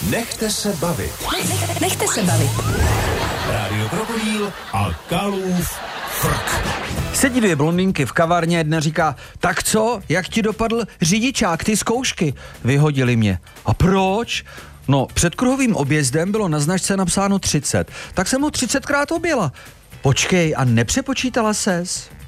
Nechte se bavit. Nechte se bavit. Rádio Krokodýl a Kalův frk. Sedí dvě blondýnky v kavárně, jedna říká, tak co, jak ti dopadl řidičák, ty zkoušky? Vyhodili mě. A proč? No, před kruhovým objezdem bylo na značce napsáno 30, tak jsem ho 30krát objela. Počkej, a nepřepočítala ses?